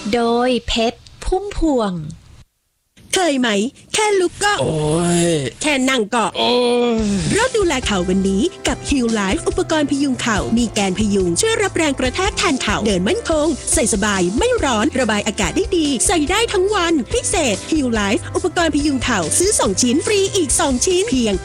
โดยเพชรพุ่มพวงเคยไหมแค่ลุกก็โอ้ยแค่นั่งก็โอ้ยเริ่มดูแลเข่าวันนี้กับฮิลไลฟ์อุปกรณ์พยุงเข่ามีแกนพยุงช่วยรับแรงกระแทกแทนเข่าเดินมั่นคงใส่สบายไม่ร้อนระบายอากาศได้ดีใส่ได้ทั้งวันพิเศษฮิลไลฟ์อุปกรณ์พยุงเข่าซื้อ2ชิ้นฟรีอีก2ชิ้นเพียง